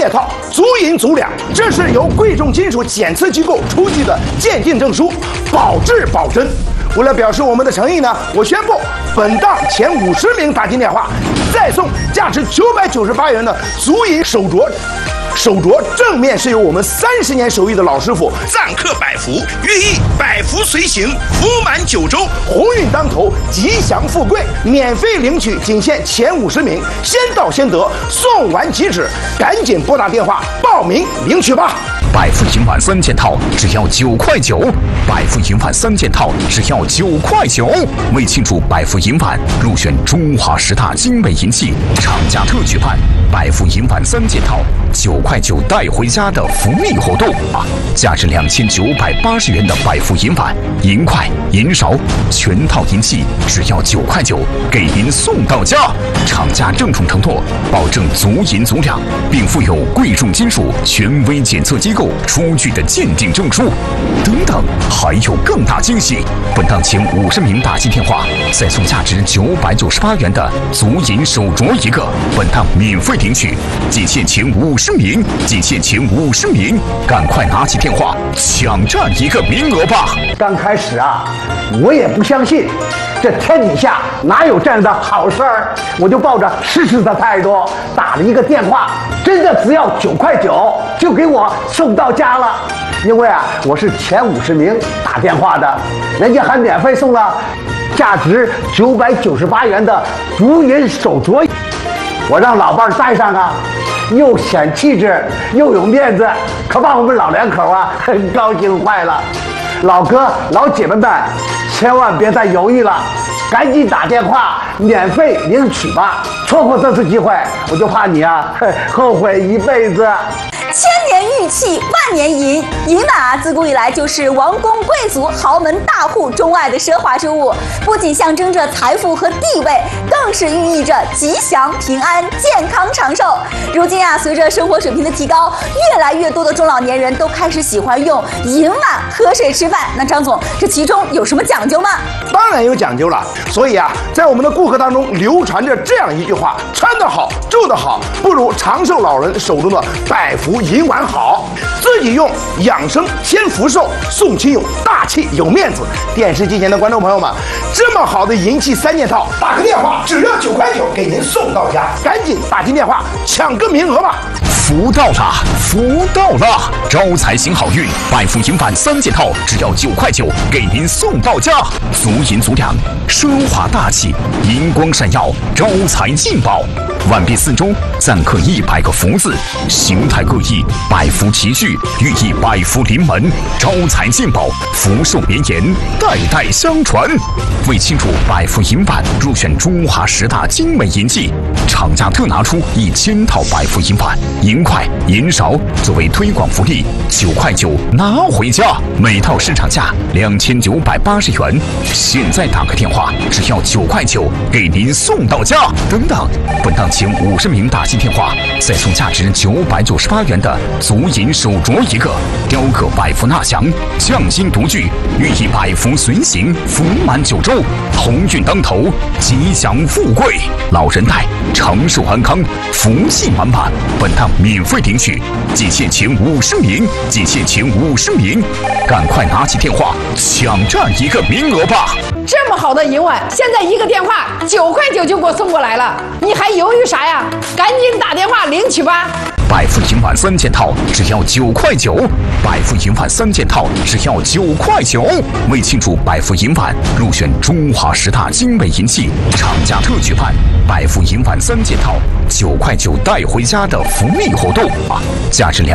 列套，足银足两。这是由贵重金属检测机构出具的鉴定证书，保质保真。为了表示我们的诚意呢，我宣布本档前50名打进电话，再送价值998元的足银手镯。手镯正面是由我们30年手艺的老师傅赞刻百福，寓意百福随行，福满9州， 鸿运当头，吉祥富贵。免费领取，仅限前50名，先到先得，送完即止，赶紧拨打电话报名领取吧。 百福银碗3件套只要9块9，百福银碗3件套只要9块9。为庆祝百福银碗入选中华10大精美银器，厂家特举办百福银碗3件套9块9带回家的福利活动啊！价值2980元的百福银碗、银筷、银勺全套银器只要9块9，给您送到家。厂家郑重承诺，保证足银足两，并附有贵重金属权威检测机构出具的鉴定证书。等等，还有更大惊喜！本档前50名打进电话，再送价值998元的足银手镯一个，本档免费领取，仅限前50名，仅限前50名，赶快拿起电话抢占一个名额吧！ 刚开始啊，我也不相信，这天底下哪有这样的好事儿，我就抱着试试的态度打了一个电话，真的只要9块9就给我送到家了。因为啊，我是前50名打电话的，人家还免费送了价值998元的足银手镯，我让老伴儿戴上啊，又显气质又有面子，可把我们老两口啊很高兴坏了。老哥老姐们们，千万别再犹豫了，赶紧打电话免费领取吧！错过这次机会，我就怕你啊后悔一辈子。 千年玉器，万年银。银碗啊，自古以来就是王公贵族、豪门大户钟爱的奢华之物，不仅象征着财富和地位，更是寓意着吉祥、平安、健康、长寿。如今啊，随着生活水平的提高，越来越多的中老年人都开始喜欢用银碗喝水吃饭。那张总，这其中有什么讲究吗？ 当然有讲究了。所以啊，在我们的顾客当中流传着这样一句话：穿得好，住得好，不如长寿老人手中的百福银碗好。自己用养生添福寿，送亲友大气有面子。电视机前的观众朋友们，这么好的银器3件套，打个电话只要9块9，给您送到家，赶紧打进电话抢个名额吧。 福到了，福到了！招财行好运，百福银碗3件套只要9块9，给您送到家。足银足两，奢华大气，银光闪耀，招财进宝。碗壁4周錾刻100个福字，形态各异，百福齐聚，寓意百福临门，招财进宝，福寿绵延，代代相传。为庆祝百福银碗入选中华10大精美银器，厂家特拿出1000套百福银碗、银筷、银勺作为推广福利，9块9拿回家，每套市场价2980元，现在打个电话只要9块9，给您送到家。等等，本档前50名打进电话，再送价值998元的足银手镯一个，雕刻百福纳祥，匠心独具，寓意百福随行，福满9州，鸿运当头，吉祥富贵，老人戴长寿安康，福气满满。本档免费领取，仅限前50名，仅限前50名，赶快拿起电话抢占一个名额吧！ 这么好的银碗，现在一个电话9块9就给我送过来了，你还犹豫啥呀？赶紧打电话领取吧！ 百福银碗3件套只要9块9，百福银碗3件套只要9块9。为庆祝百福银碗入选中华10大精美银器，厂家特举办百福银碗3件套9块9带回家的福利活动啊！价值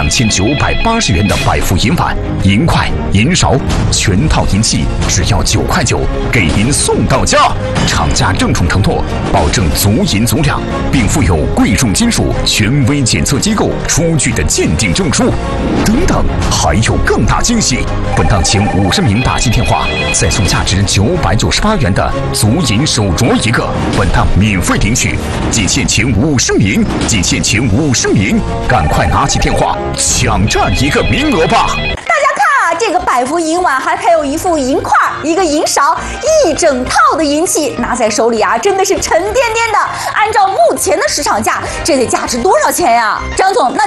2980元的百福银碗、银筷、银勺全套银器只要9块9，给您送到家。厂家郑重承诺，保证足银足两，并附有贵重金属权威检测机构出具的鉴定证书。等等，还有更大惊喜！本档前50名打进电话，再送价值998元的足银手镯一个，本档免费领取，仅限前50名，仅限前50名，赶快拿起电话抢占一个名额吧！ 这个百福银碗还配有一副银筷、一个银勺，一整套的银器，拿在手里啊，真的是沉甸甸的。按照目前的市场价，这得价值多少钱呀？张总，那